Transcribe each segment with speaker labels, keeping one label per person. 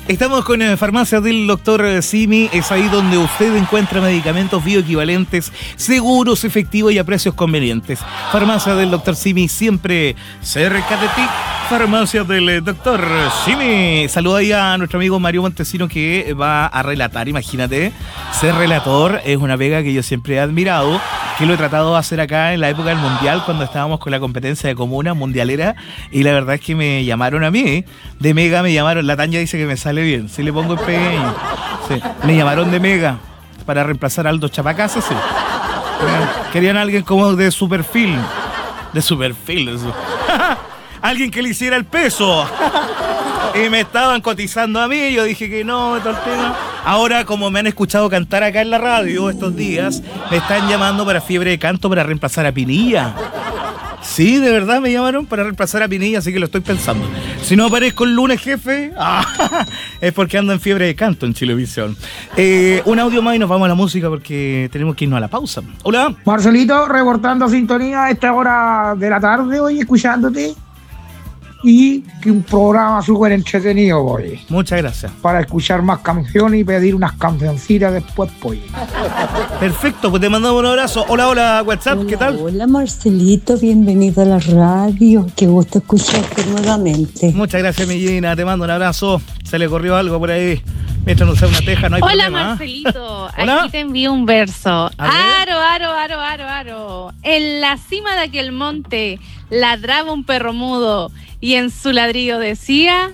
Speaker 1: Estamos con Farmacia del Dr. Simi. Es ahí donde usted encuentra medicamentos bioequivalentes, seguros, efectivos y a precios convenientes. Farmacia del Dr. Simi, siempre cerca de ti. Farmacia del Dr. Simi. Saluda ahí a nuestro amigo Mario Montesino, que va a relatar. Imagínate, ser relator es una pega que yo siempre he admirado, que lo he tratado de hacer acá en la época del Mundial, cuando estábamos con la competencia de comuna mundialera, y la verdad es que me llamaron a mí, de Mega me llamaron. La Tania dice que me sale bien, si le pongo empeño. Sí. Me llamaron de Mega para reemplazar a Aldo Chapacasa, sí. Querían a alguien como de su perfil. De su perfil, de su... alguien que le hiciera el peso. Y me estaban cotizando a mí, yo dije que no, todo el tema. Ahora, como me han escuchado cantar acá en la radio estos días, me están llamando para Fiebre de Canto para reemplazar a Pinilla. Sí, de verdad me llamaron para reemplazar a Pinilla, así que lo estoy pensando. Si no aparezco el lunes, jefe, es porque ando en Fiebre de Canto en Chilevisión. Un audio más y nos vamos a la música porque tenemos que irnos a la pausa. Hola.
Speaker 2: Marcelito, reportando sintonía a esta hora de la tarde, hoy escuchándote. Y que un programa súper entretenido, boy.
Speaker 1: Muchas gracias.
Speaker 2: Para escuchar más canciones y pedir unas cancioncitas después, boy.
Speaker 1: Perfecto, pues te mandamos un abrazo. Hola, hola, WhatsApp,
Speaker 3: Hola,
Speaker 1: ¿qué tal?
Speaker 3: Hola, Marcelito, bienvenido a la radio. Qué gusto escucharte nuevamente.
Speaker 1: Muchas gracias, mi Gina, te mando un abrazo. Se le corrió algo por ahí. Mientras no sea una teja, no hay
Speaker 4: Hola,
Speaker 1: problema.
Speaker 4: Marcelito.
Speaker 1: Hola.
Speaker 4: Aquí te envío un verso.
Speaker 1: A ver.
Speaker 4: Aro. En la cima de aquel monte ladraba un perro mudo y en su ladrillo decía: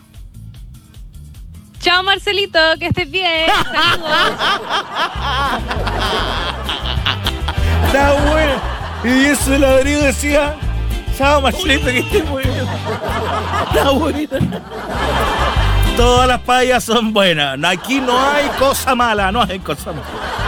Speaker 4: chao, Marcelito, que estés bien. Saludos.
Speaker 1: Está bueno. Y ese ladrillo decía: chao, Marcelito, que estés muy bien. Está buena. Todas las payas son buenas. Aquí no hay cosa mala, no hay cosa mala.